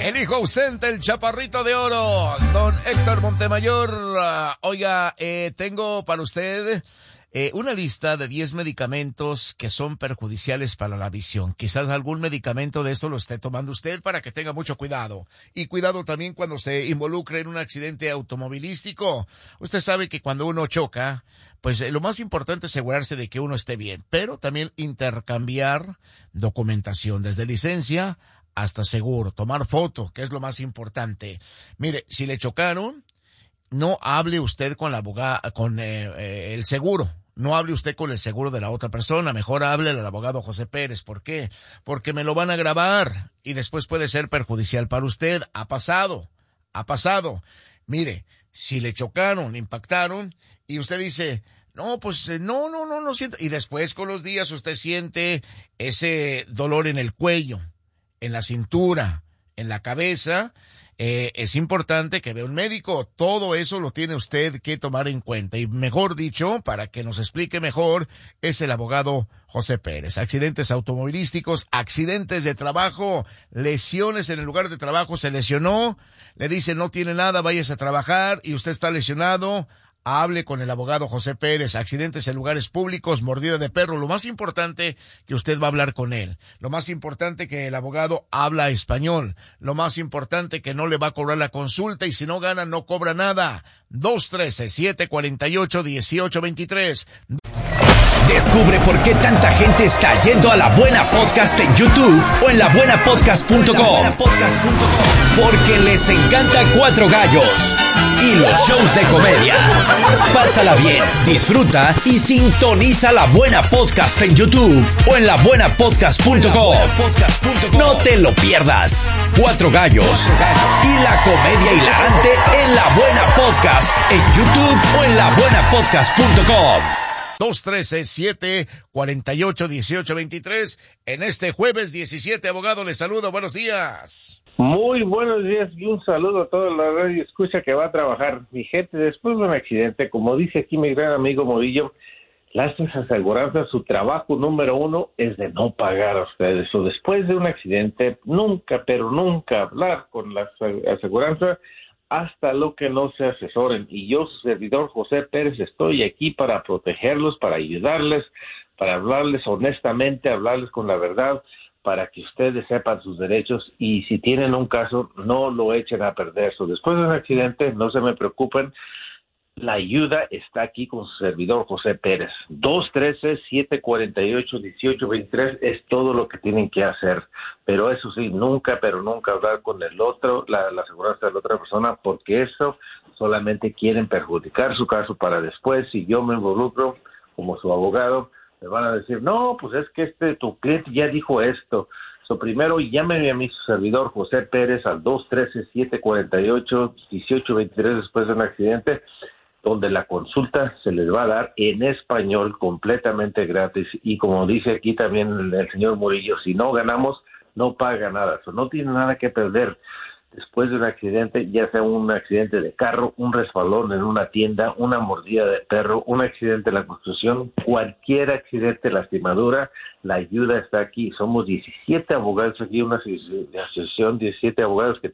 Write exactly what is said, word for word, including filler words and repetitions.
El hijo ausente, el chaparrito de oro, don Héctor Montemayor. Uh, oiga, eh, tengo para usted eh, una lista de diez medicamentos que son perjudiciales para la visión. Quizás algún medicamento de esto lo esté tomando usted para que tenga mucho cuidado. Y cuidado también cuando se involucre en un accidente automovilístico. Usted sabe que cuando uno choca, pues eh, lo más importante es asegurarse de que uno esté bien, pero también intercambiar documentación, desde licencia hasta seguro, tomar foto, que es lo más importante. Mire, si le chocaron, no hable usted con la abogada, con eh, eh, el seguro. No hable usted con el seguro de la otra persona. Mejor hable al abogado José Pérez. ¿Por qué? Porque me lo van a grabar y después puede ser perjudicial para usted. Ha pasado, ha pasado. Mire, si le chocaron, impactaron y usted dice, no, pues eh, no, no, no, no siento. Y después con los días usted siente ese dolor en el cuello, en la cintura, en la cabeza. Eh, es importante que vea un médico. Todo eso lo tiene usted que tomar en cuenta. Y mejor dicho, para que nos explique mejor, es el abogado José Pérez. Accidentes automovilísticos, accidentes de trabajo, lesiones en el lugar de trabajo. Se lesionó, le dice no tiene nada, váyase a trabajar y usted está lesionado. Hable con el abogado José Pérez. Accidentes en lugares públicos, mordida de perro. Lo más importante que usted va a hablar con él. Lo más importante que el abogado habla español. Lo más importante que no le va a cobrar la consulta y si no gana no cobra nada. dos uno tres, siete cuatro ocho, uno ocho dos tres. Descubre por qué tanta gente está yendo a La Buena Podcast en YouTube o en la buena podcast punto com. Porque les encanta Cuatro Gallos y los shows de comedia. Pásala bien, disfruta y sintoniza La Buena Podcast en YouTube o en la buena podcast punto com. No te lo pierdas. Cuatro Gallos y la comedia hilarante en La Buena Podcast en YouTube o en la buena podcast punto com. dos uno tres, siete cuatro ocho, uno ocho dos tres. En este jueves diecisiete, abogado, le saludo. Buenos días. Muy buenos días y un saludo a toda la radio escucha que va a trabajar. Mi gente, después de un accidente, como dice aquí mi gran amigo Morillo, las aseguranzas, su trabajo número uno es de no pagar a ustedes. O después de un accidente, nunca, pero nunca hablar con la aseguranza hasta lo que no se asesoren. Y yo, su servidor José Pérez, estoy aquí para protegerlos, para ayudarles, para hablarles honestamente, hablarles con la verdad, para que ustedes sepan sus derechos y si tienen un caso, no lo echen a perder. So, después de un accidente, no se me preocupen, la ayuda está aquí con su servidor José Pérez. dos uno tres, siete cuatro ocho, uno ocho dos tres es todo lo que tienen que hacer. Pero eso sí, nunca, pero nunca hablar con el otro, la, la aseguranza de la otra persona, porque eso solamente quieren perjudicar su caso para después. Si yo me involucro como su abogado, me van a decir, no, pues es que este tu cliente ya dijo esto. So, primero llámeme a mi servidor José Pérez al dos uno tres, siete cuatro ocho, uno ocho dos tres después de un accidente, donde la consulta se les va a dar en español completamente gratis. Y como dice aquí también el, el señor Murillo, si no ganamos, no paga nada. So, no tiene nada que perder. Después de un accidente, ya sea un accidente de carro, un resbalón en una tienda, una mordida de perro, un accidente en la construcción, cualquier accidente, lastimadura, la ayuda está aquí. Somos diecisiete abogados aquí, una asociación, diecisiete abogados que